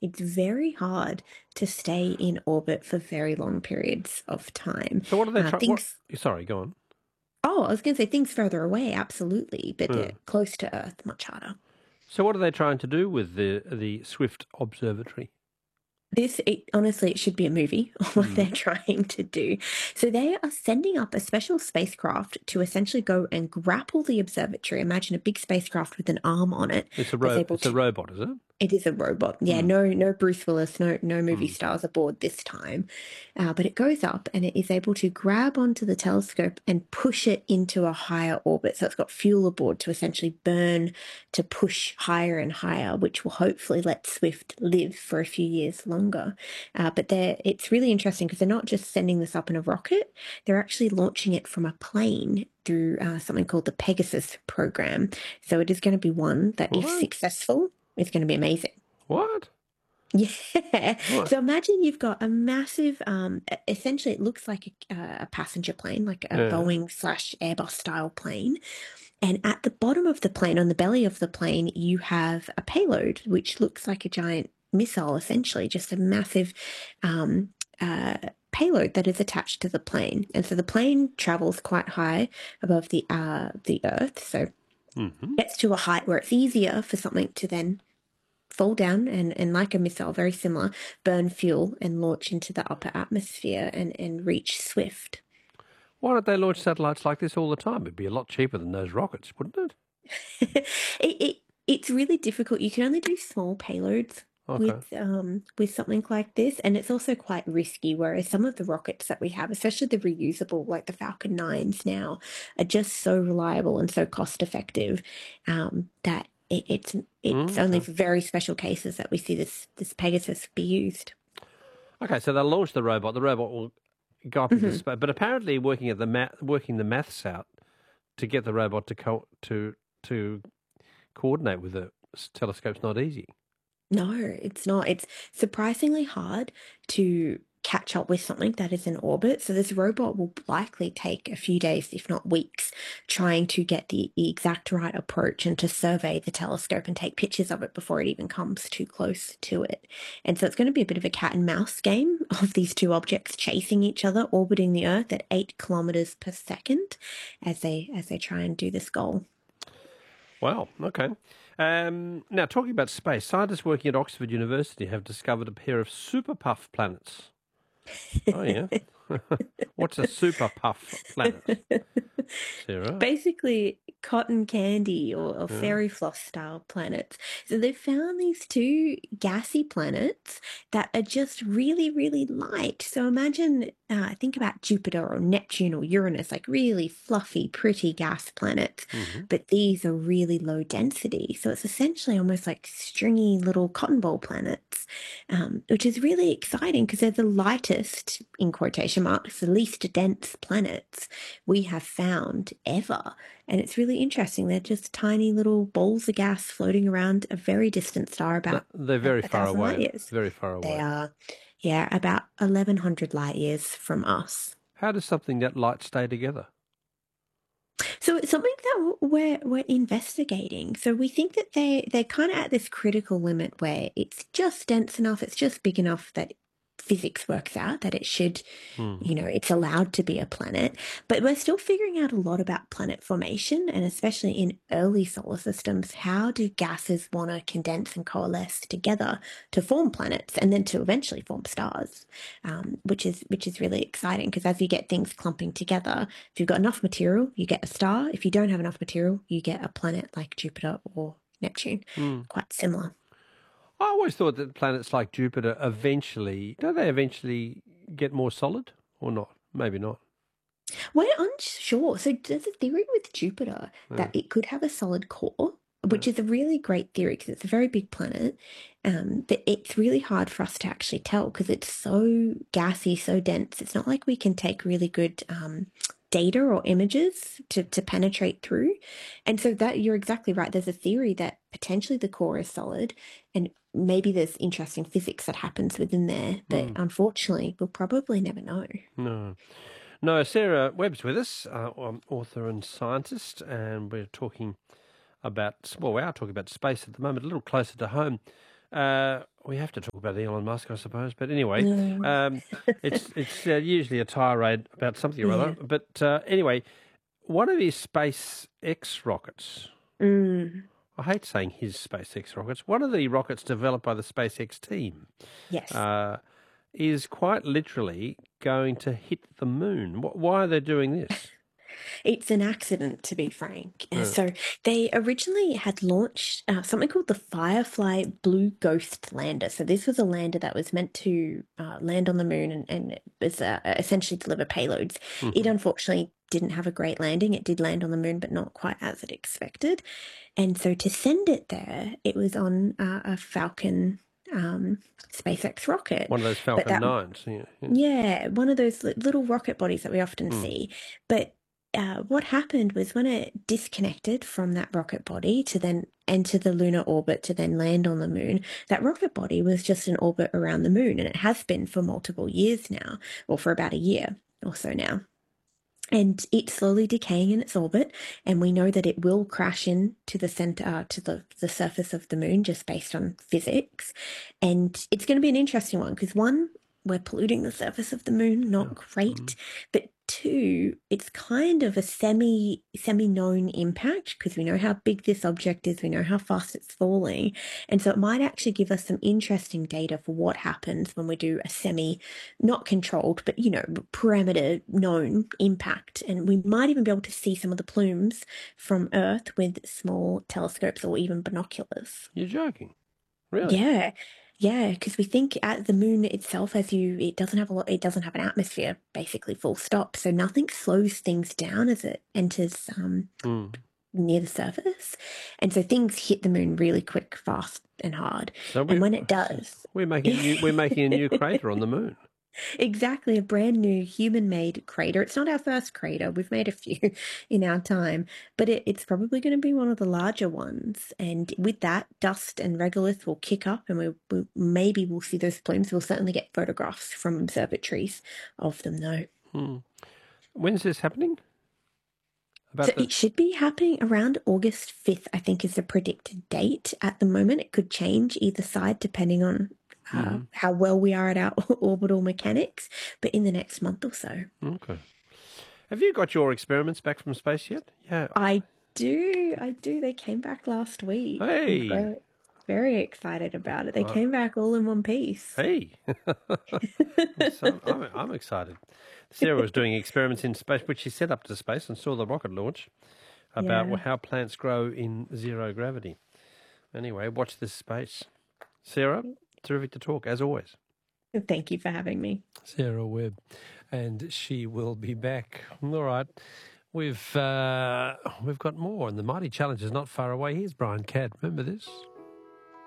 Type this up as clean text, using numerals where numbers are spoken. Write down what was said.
it's very hard to stay in orbit for very long periods of time. So what are they trying? What? Things, Sorry, go on. oh, I was going to say things further away, absolutely, but Hmm. close to Earth, much harder. So what are they trying to do with the Swift Observatory? Honestly, it should be a movie, what Hmm. they're trying to do. So they are sending up a special spacecraft to essentially go and grapple the observatory. Imagine a big spacecraft with an arm on it It's a that's able it's a to. robot, is it? It is a robot. Yeah, Hmm. no Bruce Willis, no movie Hmm. stars aboard this time. But it goes up and it is able to grab onto the telescope and push it into a higher orbit. So it's got fuel aboard to essentially burn to push higher and higher, which will hopefully let Swift live for a few years longer. But it's really interesting because they're not just sending this up in a rocket; they're actually launching it from a plane through something called the Pegasus program. So it is going to be one that, if What? successful, it's going to be amazing. What? Yeah. What? So imagine you've got a massive, essentially, it looks like a passenger plane, like a Yeah. Boeing slash Airbus style plane. And at the bottom of the plane, on the belly of the plane, you have a payload, which looks like a giant missile, essentially, just a massive um, uh, payload that is attached to the plane. And so the plane travels quite high above the Earth. So Hmm. gets to a height where it's easier for something to then fall down and like a missile, very similar, burn fuel and launch into the upper atmosphere and reach Swift. Why don't they launch satellites like this all the time? It'd be a lot cheaper than those rockets, wouldn't it? It's really difficult. You can only do small payloads Okay. with something like this, and it's also quite risky. Whereas some of the rockets that we have, especially the reusable, like the Falcon 9s now, are just so reliable and so cost effective that it's only Okay. for very special cases that we see this Pegasus be used. Okay, so they'll launch the robot. The robot will go up into Mhm. space, but apparently working the maths out to get the robot to coordinate with the telescope's not easy. No, it's not. It's surprisingly hard to catch up with something that is in orbit. So this robot will likely take a few days, if not weeks, trying to get the exact right approach and to survey the telescope and take pictures of it before it even comes too close to it. And so it's going to be a bit of a cat and mouse game of these two objects chasing each other, orbiting the Earth at 8 kilometers per second as they try and do this goal. Wow. Okay. Now, talking about space, scientists working at Oxford University have discovered a pair of super puff planets. Oh yeah. What's a super puff planet, Sarah? Basically cotton candy or Yeah. fairy floss style planets. So they've found these two gassy planets that are just really, really light. So imagine, think about Jupiter or Neptune or Uranus, like really fluffy, pretty gas planets. Hmm. But these are really low density. So it's essentially almost like stringy little cotton ball planets, which is really exciting because they're the lightest, in quotation marks, the least dense planets we have found ever. And it's really interesting. They're just tiny little balls of gas floating around a very distant star, about They're a, very a far thousand light away. years. Very far They away. are, yeah, about 1,100 light years from us. How does something that light stay together? So it's something that we're investigating. So we think that they're kind of at this critical limit where it's just dense enough, it's just big enough that physics works out that it should, Hmm. it's allowed to be a planet. But we're still figuring out a lot about planet formation, and especially in early solar systems, how do gases want to condense and coalesce together to form planets and then to eventually form stars, which is really exciting because as you get things clumping together, if you've got enough material, you get a star. If you don't have enough material, you get a planet like Jupiter or Neptune. Hmm. Quite similar. I always thought that planets like Jupiter eventually, don't they eventually get more solid or not? Maybe not. We're unsure. So there's a theory with Jupiter Yeah. that it could have a solid core, Yeah. which is a really great theory because it's a very big planet. But it's really hard for us to actually tell because it's so gassy, so dense. It's not like we can take really good data or images to penetrate through. And so that you're exactly right. There's a theory that potentially the core is solid and maybe there's interesting physics that happens within there. But Hmm. unfortunately, we'll probably never know. No. No, Sarah Webb's with us, author and scientist, and we're talking about, well, we are talking about space at the moment, a little closer to home. We have to talk about Elon Musk, I suppose. But anyway, No. it's usually a tirade about something or Yeah. other. But anyway, one of his SpaceX rockets, Mm, I hate saying his SpaceX rockets, one of the rockets developed by the SpaceX team yes. uh, is quite literally going to hit the moon. Why are they doing this? It's an accident, to be frank. Uh, So they originally had launched something called the Firefly Blue Ghost lander. So this was a lander that was meant to land on the moon and it was essentially deliver payloads. It mhm. unfortunately didn't have a great landing. It did land on the moon, but not quite as it expected. And so to send it there, it was on a Falcon SpaceX rocket. One of those But Falcon that 9s. Yeah, yeah. yeah, one of those little rocket bodies that we often Mm. see. But what happened was when it disconnected from that rocket body to then enter the lunar orbit to then land on the moon, that rocket body was just in orbit around the moon, and it has been for multiple years now, or for about a year or so now. And it's slowly decaying in its orbit, and we know that it will crash into the center, to the surface of the moon, just based on physics. And it's going to be an interesting one because one, we're polluting the surface of the moon, not Yeah. great. But two, it's kind of a semi known impact because we know how big this object is, we know how fast it's falling, and so it might actually give us some interesting data for what happens when we do a semi not controlled, but parameter known impact. And we might even be able to see some of the plumes from Earth with small telescopes or even binoculars. You're joking. Really? Yeah. Yeah, because we think at the moon itself, it doesn't have it doesn't have an atmosphere, basically, full stop. So nothing slows things down as it enters Mm. near the surface. And so things hit the moon really quick, fast, and hard. So And when it does, we're making a new crater on the moon. exactly, a brand new human-made crater. It's not our first crater. We've made a few in our time, but it's probably going to be one of the larger ones. And with that, dust and regolith will kick up, and we maybe we'll see those plumes. We'll certainly get photographs from observatories of them, though. Hmm. When's this happening? So About the it should be happening around August 5th, I think is the predicted date at the moment. It could change either side depending on Mhm. how well we are at our orbital mechanics, but in the next month or so. Okay. Have you got your experiments back from space yet? Yeah. I do. They came back last week. I'm Hey. very, very excited about it. They Uh, came back all in one piece. hey. So I'm excited. Sarah was doing experiments in space, which she sent up to space and saw the rocket launch about Yeah. how plants grow in zero gravity. Anyway, watch this space. Sarah, terrific to talk, as always. Thank you for having me. Sarah Webb, and she will be back. All right, we've got more, and the mighty challenge is not far away. Here's Brian Cadd. Remember this?